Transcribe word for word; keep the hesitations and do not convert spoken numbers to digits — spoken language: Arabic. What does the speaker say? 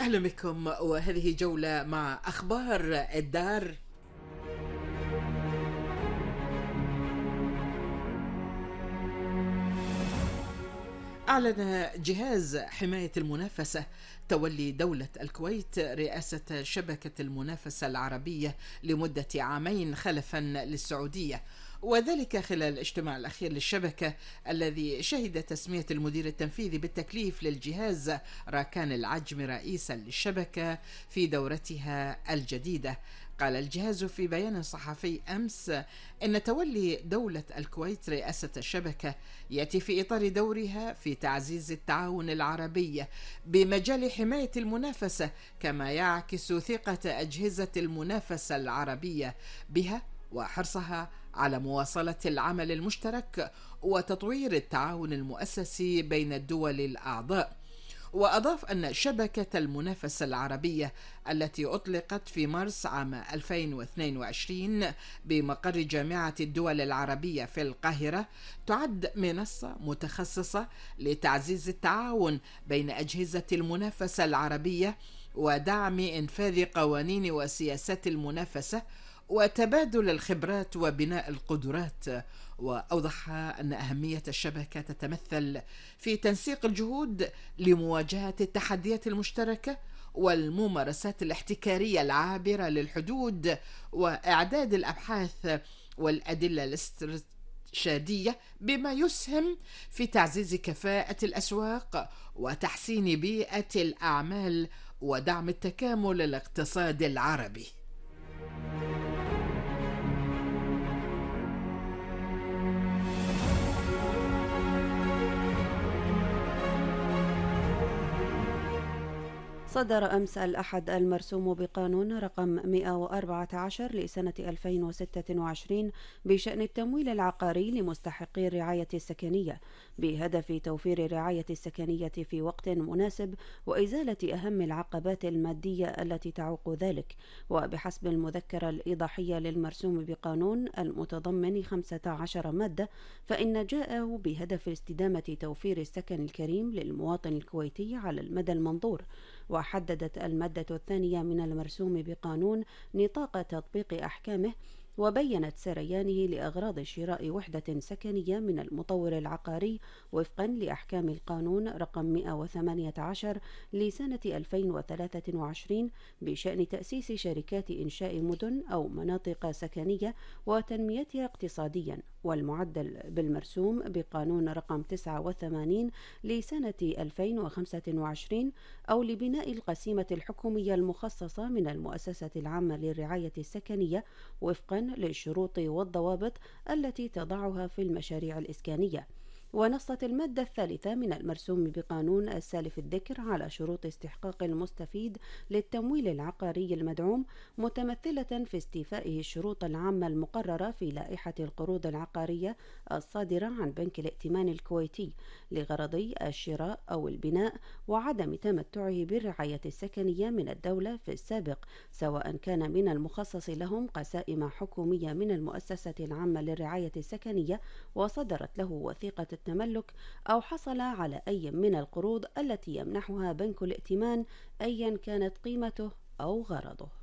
أهلا بكم، وهذه جولة مع أخبار الدار. أعلن جهاز حماية المنافسة تولي دولة الكويت رئاسة شبكة المنافسة العربية لمدة عامين خلفا للسعودية، وذلك خلال الاجتماع الأخير للشبكة الذي شهد تسمية المدير التنفيذي بالتكليف للجهاز راكان العجم رئيسا للشبكة في دورتها الجديدة. قال الجهاز في بيان صحفي أمس إن تولي دولة الكويت رئاسة الشبكة يأتي في إطار دورها في تعزيز التعاون العربي بمجال حماية المنافسة، كما يعكس ثقة أجهزة المنافسة العربية بها وحرصها على مواصلة العمل المشترك وتطوير التعاون المؤسسي بين الدول الأعضاء. وأضاف أن شبكة المنافسة العربية التي أطلقت في مارس عام ألفين واثنين وعشرين بمقر جامعة الدول العربية في القاهرة تعد منصة متخصصة لتعزيز التعاون بين أجهزة المنافسة العربية ودعم إنفاذ قوانين وسياسات المنافسة وتبادل الخبرات وبناء القدرات. وأوضح أن أهمية الشبكة تتمثل في تنسيق الجهود لمواجهة التحديات المشتركة والممارسات الاحتكارية العابرة للحدود وإعداد الأبحاث والأدلة الاسترشادية، بما يسهم في تعزيز كفاءة الأسواق وتحسين بيئة الأعمال ودعم التكامل الاقتصادي العربي. صدر أمس الأحد المرسوم بقانون رقم مئة وأربعة عشر لسنة ألفين وستة وعشرين بشأن التمويل العقاري لمستحقي الرعاية السكنية، بهدف توفير الرعاية السكنية في وقت مناسب وإزالة أهم العقبات المادية التي تعوق ذلك. وبحسب المذكرة الإيضاحية للمرسوم بقانون المتضمن خمسة عشر مادة، فإن جاء بهدف استدامة توفير السكن الكريم للمواطن الكويتي على المدى المنظور. وحددت المادة الثانية من المرسوم بقانون نطاق تطبيق أحكامه، وبينت سريانه لأغراض شراء وحدة سكنية من المطور العقاري وفقا لأحكام القانون رقم مئة وثمانية عشر لسنة ألفين وثلاثة وعشرين بشأن تأسيس شركات إنشاء مدن أو مناطق سكنية وتنميتها اقتصاديا، والمعدل بالمرسوم بقانون رقم تسعة وثمانين لسنة ألفين وخمسة وعشرين، أو لبناء القسيمة الحكومية المخصصة من المؤسسة العامة للرعاية السكنية وفقا للشروط والضوابط التي تضعها في المشاريع الإسكانية. ونصت المادة الثالثة من المرسوم بقانون السالف الذكر على شروط استحقاق المستفيد للتمويل العقاري المدعوم، متمثلة في استيفائه الشروط العامة المقررة في لائحة القروض العقارية الصادرة عن بنك الائتمان الكويتي لغرضي الشراء أو البناء، وعدم تمتعه بالرعاية السكنية من الدولة في السابق، سواء كان من المخصص لهم قسائم حكومية من المؤسسة العامة للرعاية السكنية وصدرت له وثيقة التملك، أو حصل على أي من القروض التي يمنحها بنك الائتمان أيا كانت قيمته أو غرضه.